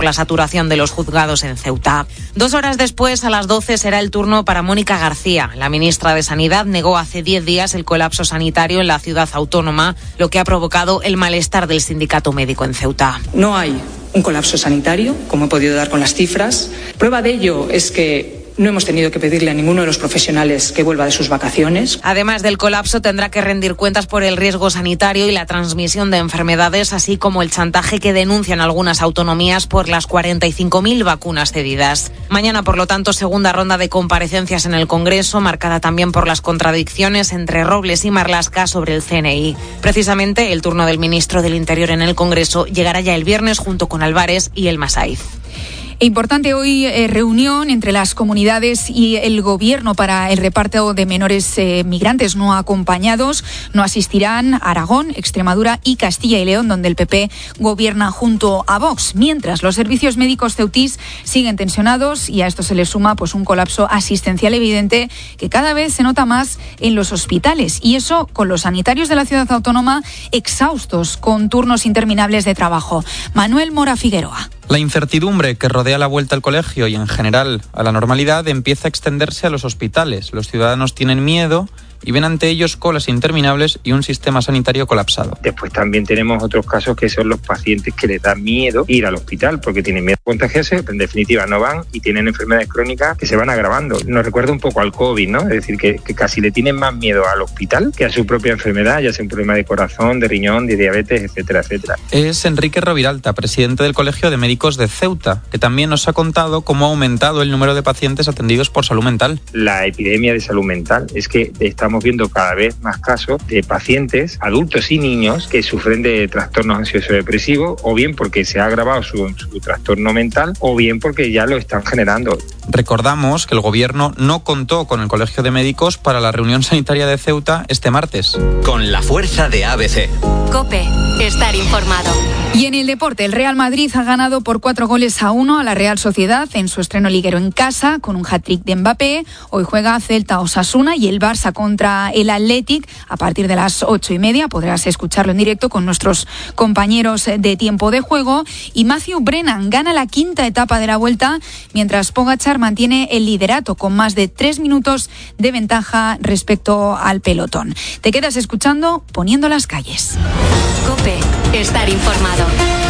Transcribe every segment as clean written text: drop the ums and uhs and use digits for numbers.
la saturación de los juzgados en Ceuta. 2 horas después, a las 12, será el turno para Mónica García. La ministra de Sanidad negó hace 10 días el colapso sanitario en la ciudad autónoma, lo que ha provocado el malestar del sindicato médico en Ceuta. No hay un colapso sanitario, como he podido dar con las cifras. Prueba de ello es que no hemos tenido que pedirle a ninguno de los profesionales que vuelva de sus vacaciones. Además del colapso, tendrá que rendir cuentas por el riesgo sanitario y la transmisión de enfermedades, así como el chantaje que denuncian algunas autonomías por las 45.000 vacunas cedidas. Mañana, por lo tanto, segunda ronda de comparecencias en el Congreso, marcada también por las contradicciones entre Robles y Marlaska sobre el CNI. Precisamente, el turno del ministro del Interior en el Congreso llegará ya el viernes junto con Álvarez y el Masaiz. Importante hoy reunión entre las comunidades y el Gobierno para el reparto de menores migrantes no acompañados. No asistirán Aragón, Extremadura y Castilla y León, donde el PP gobierna junto a Vox. Mientras, los servicios médicos ceutís siguen tensionados y a esto se le suma un colapso asistencial evidente que cada vez se nota más en los hospitales. Y eso con los sanitarios de la ciudad autónoma exhaustos, con turnos interminables de trabajo. Manuel Mora Figueroa. La incertidumbre que rodea la vuelta al colegio y en general a la normalidad empieza a extenderse a los hospitales. Los ciudadanos tienen miedo y ven ante ellos colas interminables y un sistema sanitario colapsado. Después también tenemos otros casos que son los pacientes que les da miedo ir al hospital porque tienen miedo a contagiarse, en definitiva no van y tienen enfermedades crónicas que se van agravando. Nos recuerda un poco al COVID, ¿no? Es decir, que casi le tienen más miedo al hospital que a su propia enfermedad, ya sea un problema de corazón, de riñón, de diabetes, etcétera, etcétera. Es Enrique Roviralta, presidente del Colegio de Médicos de Ceuta, que también nos ha contado cómo ha aumentado el número de pacientes atendidos por salud mental. La epidemia de salud mental es que estamos viendo cada vez más casos de pacientes, adultos y niños, que sufren de trastornos ansioso-depresivos, o bien porque se ha agravado su trastorno mental, o bien porque ya lo están generando. Recordamos que el Gobierno no contó con el Colegio de Médicos para la reunión sanitaria de Ceuta este martes. Con la fuerza de ABC. COPE. Estar informado. Y en el deporte, el Real Madrid ha ganado por 4-1 a la Real Sociedad en su estreno liguero en casa, con un hat-trick de Mbappé. Hoy juega Celta-Osasuna y el Barça contra el Athletic a partir de las 8:30. Podrás escucharlo en directo con nuestros compañeros de Tiempo de Juego. Y Matthew Brennan gana la 5ª etapa de la Vuelta, mientras Pogačar mantiene el liderato con más de 3 minutos de ventaja respecto al pelotón. Te quedas escuchando Poniendo las calles. COPE. Estar informado.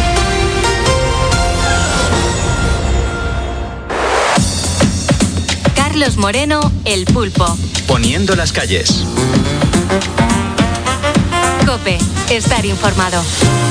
Carlos Moreno, El Pulpo. Poniendo las calles. COPE. Estar informado.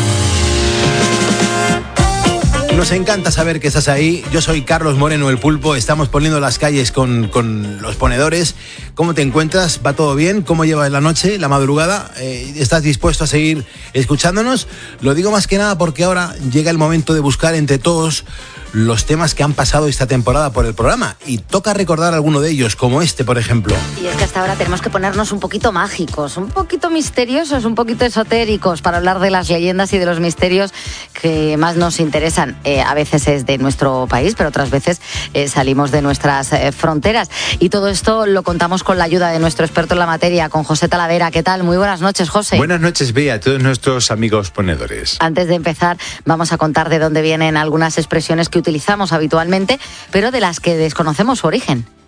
Nos encanta saber que estás ahí. Yo soy Carlos Moreno, El Pulpo. Estamos poniendo las calles con los ponedores. ¿Cómo te encuentras? ¿Va todo bien? ¿Cómo llevas la noche, la madrugada? ¿Estás dispuesto a seguir escuchándonos? Lo digo más que nada porque ahora llega el momento de buscar entre todos los temas que han pasado esta temporada por el programa, y toca recordar alguno de ellos, como este, por ejemplo. Y es que hasta ahora tenemos que ponernos un poquito mágicos, un poquito misteriosos, un poquito esotéricos, para hablar de las leyendas y de los misterios que más nos interesan. A veces es de nuestro país, pero otras veces salimos de nuestras fronteras. Y todo esto lo contamos con la ayuda de nuestro experto en la materia, con José Talavera. ¿Qué tal? Muy buenas noches, José. Buenas noches, Bea, a todos nuestros amigos ponedores. Antes de empezar, vamos a contar de dónde vienen algunas expresiones que utilizamos habitualmente, pero de las que desconocemos su origen.